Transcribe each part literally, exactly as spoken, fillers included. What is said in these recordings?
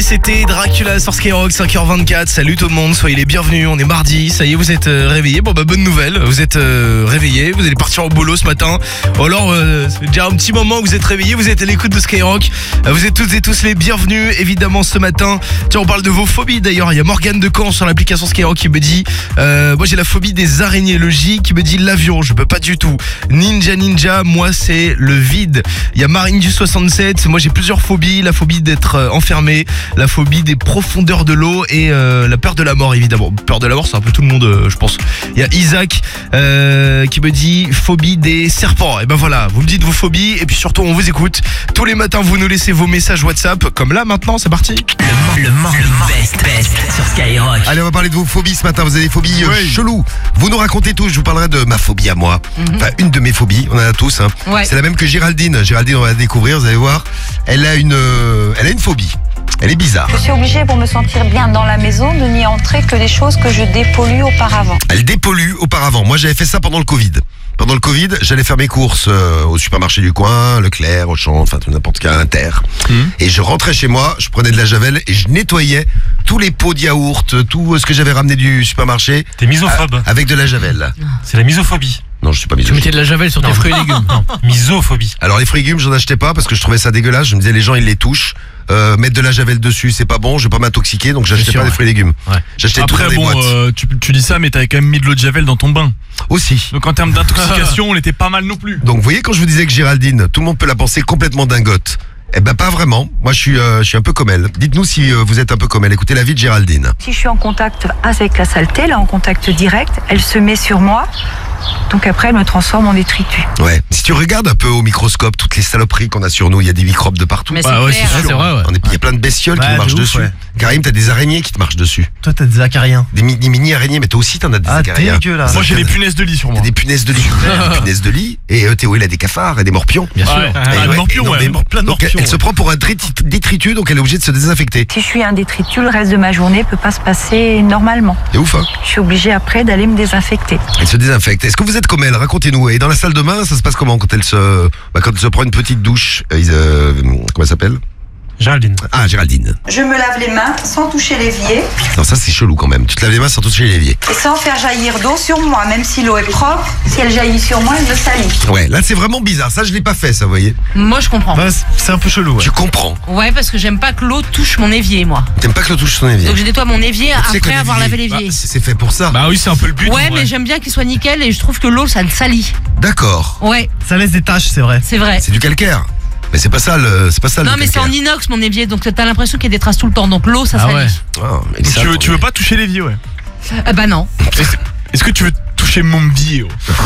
c'était Dracula sur Skyrock, cinq heures vingt-quatre. Salut tout le monde, soyez les bienvenus. On est mardi, ça y est, vous êtes euh, réveillés. Bon bah bonne nouvelle, vous êtes euh, réveillés, vous allez partir au boulot ce matin. Ou alors, euh, c'est déjà un petit moment que vous êtes réveillés, vous êtes à l'écoute de Skyrock. Euh, vous êtes toutes et tous les bienvenus, évidemment, ce matin. Tiens, on parle de vos phobies d'ailleurs. Il y a Morgane de Caen sur l'application Skyrock qui me dit euh, moi j'ai la phobie des araignées. Le J qui me dit l'avion, je peux pas du tout. Ninja Ninja, moi c'est le vide. Il y a Marine du soixante-sept, moi j'ai plusieurs phobies. La phobie d'être euh, enfermé, la phobie des profondeurs de l'eau et euh, la peur de la mort, évidemment. Peur de la mort, c'est un peu tout le monde, euh, je pense. Il y a Isaac euh, qui me dit phobie des serpents. Et ben voilà, vous me dites vos phobies et puis surtout on vous écoute. Tous les matins vous nous laissez vos messages WhatsApp, comme là maintenant, c'est parti. Le, le morning best best sur Skyrock. Allez, on va parler de vos phobies ce matin. Vous avez des phobies euh, Oui. cheloues. Vous nous racontez tout. Je vous parlerai de ma phobie à moi. Mm-hmm. Enfin, une de mes phobies. On en a tous. Hein. Ouais. C'est la même que Géraldine. Géraldine, on va la découvrir. Vous allez voir. Elle a une, euh, elle a une phobie. Elle est bizarre. Je suis obligée, pour me sentir bien dans la maison, de n'y entrer que des choses que je dépollue auparavant. Elle dépollue auparavant. Moi, j'avais fait ça pendant le Covid. Pendant le Covid, j'allais faire mes courses euh, au supermarché du coin, Leclerc, Auchan, enfin tout n'importe quel Inter. Mmh. Et je rentrais chez moi, je prenais de la javel et je nettoyais tous les pots de yaourt, tout ce que j'avais ramené du supermarché. T'es misophobe. a- Avec de la javel. C'est la misophobie. Non, je suis pas Tu misophobe. mettais de la javel sur tes Non. fruits et légumes. Non, misophobie. Alors les fruits et légumes, j'en achetais pas parce que je trouvais ça dégueulasse. Je me disais les gens ils les touchent, euh, mettre de la javel dessus, c'est pas bon. Je vais pas m'intoxiquer, donc j'achetais sûr, pas des ouais. fruits et légumes. Ouais. J'achetais tout Après, dans des bon, boîtes. euh, tu, tu dis ça, mais t'avais quand même mis de l'eau de javel dans ton bain. Aussi. Donc en termes d'intoxication, on était pas mal non plus. Donc vous voyez quand je vous disais que Géraldine, tout le monde peut la penser complètement dingote. Eh ben pas vraiment. Moi je suis, euh, je suis un peu comme elle. Dites-nous si euh, vous êtes un peu comme elle. Écoutez la vie de Géraldine. Si je suis en contact avec la saleté, là en contact direct, elle se met sur moi. Donc après, elle me transforme en détritus. Ouais. Si tu regardes un peu au microscope toutes les saloperies qu'on a sur nous, il y a des microbes de partout. Mais Bah ouais, clair. c'est sûr. C'est vrai, ouais. On est- Il y a plein de bestioles qui Ouais, nous marchent de ouf, dessus. ouais. Karim, t'as des araignées qui te marchent dessus. Toi, t'as des acariens. Des, mi- des mini araignées, mais toi aussi t'en as des Ah, acariens. dégueulasse. Moi, j'ai les punaises de lit sur T'as moi. des punaises de lit. des punaises de lit. Et euh, Théo, il a des cafards et des morpions. Bien sûr. Ouais. Et Ah, ouais, le morpion, et non, ouais. mais- Plein de donc, morpions. elle se ouais. prend pour un détri- détritus, donc elle est obligée de se désinfecter. Si je suis un détritus, le reste de ma journée peut pas se passer normalement. C'est ouf, hein. Je suis obligée après d'aller me désinfecter. Elle se désinfecte. Est-ce que vous êtes comme elle? Racontez-nous. Et dans la salle de bain, ça se passe comment quand elle se, bah, quand elle se prend une petite douche? euh, euh, comment elle s'appelle? Géraldine. Ah, Géraldine. Je me lave les mains sans toucher l'évier Non, ça c'est chelou quand même. Tu te laves les mains sans toucher l'évier. et sans faire jaillir d'eau sur moi. Même si l'eau est propre, si elle jaillit sur moi, elle me salit. Ouais, là c'est vraiment bizarre. Ça, je l'ai pas fait, ça, vous voyez. Moi, je comprends. Ouais, c'est un peu chelou. Ouais. Tu comprends. Ouais, parce que j'aime pas que l'eau touche mon évier, moi. T'aimes pas que le touche son évier. Donc je nettoie mon évier Tu sais que après le avoir évier, lavé l'évier. bah, c'est c'est fait pour ça. Bah oui, c'est un peu le but. Ouais, en vrai. mais j'aime bien qu'il soit nickel et je trouve que l'eau, ça le salit. D'accord. Ouais, Ça laisse des taches, c'est vrai. c'est vrai. C'est du calcaire. Mais c'est pas ça le, c'est pas ça Non, le mais c'est calcaire. en inox mon évier, donc t'as l'impression qu'il y a des traces tout le temps. Donc l'eau, ça Ah salit. ouais. Ah, mais Donc, ça, tu, veux, ton- tu veux pas toucher l'évier, ouais. Ah bah non. Est-ce, est-ce que tu veux toucher mon billet?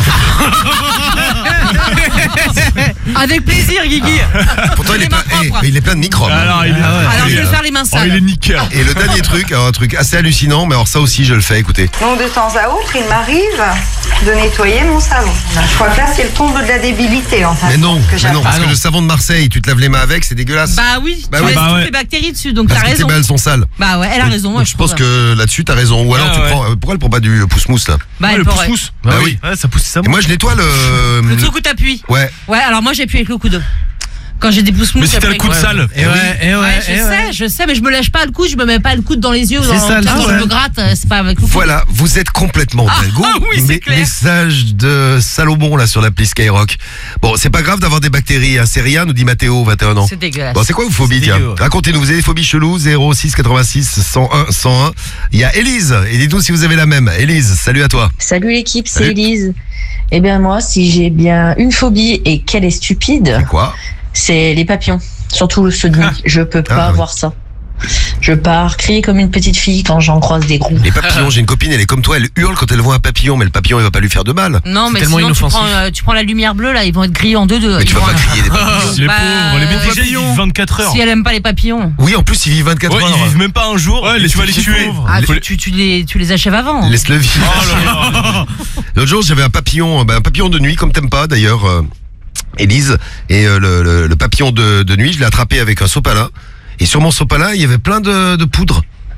Avec plaisir, Guigui. Pourtant il les est, mains plein, eh, propres. mais il est plein de microbes. Alors, il est, Alors je vais euh, faire les mains oh, il est sales. nickel. Et le dernier truc, alors un truc assez hallucinant, mais alors ça aussi je le fais, écoutez. Donc de temps à autre, il m'arrive de nettoyer mon savon. Je crois que là, c'est le comble de la débilité, en fait. Mais non, que mais j'apprends. non, parce Ah que non. le savon de Marseille, tu te laves les mains avec, c'est dégueulasse. Bah oui, Bah tu oui. laisses Bah toutes ouais. les bactéries dessus, donc Parce t'as que tes raison. mains elles sont sales. Bah ouais, elle a raison. Donc, ouais, je pense trouve. que là-dessus t'as raison. Ou alors Ah tu ouais. prends, euh, pourquoi elle prend pas du pouce-mousse là? Bah, Ouais, elle le pourrait. pouce-pouce. Bah oui. Ouais, ça pousse ça. Et moi je nettoie le. Le truc où t'appuies. Ouais. Ouais, alors moi j'appuie avec le coude. Quand j'ai des pouces mous, Mais si t'as le coude sale. Et ouais, et ouais, Ouais, je et sais, ouais. je sais, mais je me lâche pas le coude, je me mets pas le coude dans les yeux ou dans C'est ça, le le quand truc, je ouais. me gratte, euh, c'est pas avec le coude. Voilà, vous êtes complètement Ah, dingo. ah oui, c'est clair. Message de Salomon là sur l'appli Skyrock. Bon, c'est pas grave d'avoir des bactéries, hein. C'est rien, nous dit Mathéo, vingt et un ans. C'est dégueulasse. Bon, c'est quoi vos phobies, C'est tiens? dégueu, ouais. Racontez-nous, vous avez des phobies cheloues, zéro six quatre-vingt-six cent un cent un. Il y a Élise, et dites-nous si vous avez la même. Élise, salut à toi. Salut l'équipe, c'est Salut. Élise. Eh bien moi, si j'ai bien une phobie et qu'elle est stupide, C'est quoi? c'est les papillons. Surtout ceux de nuit. Je peux pas Ah, oui. voir ça. Je pars crier comme une petite fille quand j'en croise des gros. Les papillons, j'ai une copine, elle est comme toi, elle hurle quand elle voit un papillon, mais le papillon il va pas lui faire de mal. Non, mais tellement sinon tu inoffensif. prends, euh, tu prends la lumière bleue, là, ils vont être grillés en deux deux. Mais Ils tu vas vont- pas crier des papillons. Les Bah, pauvres, les euh, petits papillons. vivent vingt-quatre heures. Si elle aime pas les papillons. Oui, en plus, ils vivent vingt-quatre Ouais, heures. ils vivent même pas un jour. Ouais, Les tu vas les petits tuer. pauvres. Ah, Faut tu, les- tu, tu les, tu les achèves avant. Laisse-le vivre. Oh là là. L'autre jour, j'avais un papillon, bah, un papillon de nuit, comme t'aimes pas d'ailleurs, euh, Élise. Et euh, le, le- le papillon de, de nuit, je l'ai attrapé avec un sopalin. Et sur mon sopalin, il y avait plein de, de poudre.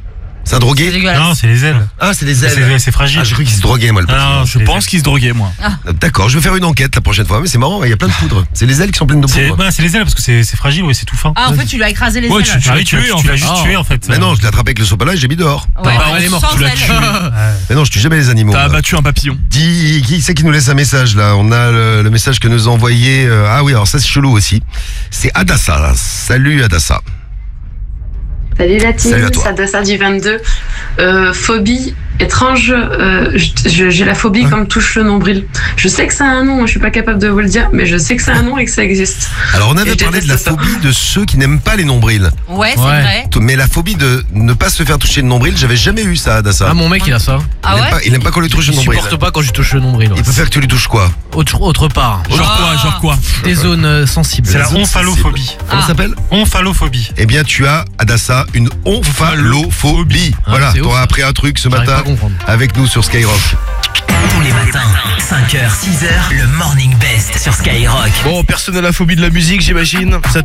C'est un drogué? C'est dégueulasse. Non, c'est les ailes. Ah, c'est des C'est ailes. c'est fragile. Ah, j'ai cru qu'il se droguait, moi, le Ah, non, papillon. Je pense qu'il se droguait, moi. D'accord, je vais faire une enquête la prochaine fois, mais c'est marrant, il y a plein de poudre. C'est les ailes qui sont pleines de C'est poudre. bah, c'est les ailes parce que c'est c'est fragile, ouais, c'est tout fin. Ah, en fait, tu lui as écrasé les Ouais, ailes. tu- Ah oui, tu tué, l'as en tu l'as fait. juste Ah. tué en fait. Mais non, je l'ai attrapé avec le sopalin et j'ai mis dehors. Ouais, Bah, elle est morte, sans tu l'as ailes. tué. Mais non, je tue jamais les animaux. T'as moi. abattu un papillon. Dis, qui c'est qui nous laisse un message là? On a le, le message que nous a envoyé. euh, ah oui, alors ça c'est chelou aussi. C'est Adassa. Là. Salut Adassa. Salut la team, Salut à toi. c'est Adassa du vingt-deux. Euh, phobie étrange, euh, je- je- j'ai la phobie Hein? comme touche le nombril. Je sais que ça a un nom, je suis pas capable de vous le dire, mais je sais que ça a un nom et que ça existe. Alors on Et avait je parlé de la déteste ça. phobie de ceux qui n'aiment pas les nombrils. Ouais, c'est Ouais. vrai. Mais la phobie de ne pas se faire toucher le nombril, j'avais jamais eu ça Adassa. Ah, mon mec, il a ça. Ah il, aime ouais pas, il aime pas qu'on lui touche Il le nombril. supporte pas quand je touche le nombril. ouais. Il préfère que tu lui touches quoi? Autre, autre part. Genre quoi, genre quoi? Des zones euh, sensibles. C'est la zones omphalophobie. Comment ça Ah. s'appelle? Omphalophobie. Eh bien tu as Adassa une omphalophobie. Ah, Voilà, c'est ouf, t'auras ça. appris un truc ce J'arrive pas matin à comprendre. avec nous sur Skyrock. Tous les matins, cinq heures, six heures, le Morning Best sur Skyrock. Bon, personne n'a la phobie de la musique, j'imagine. Ça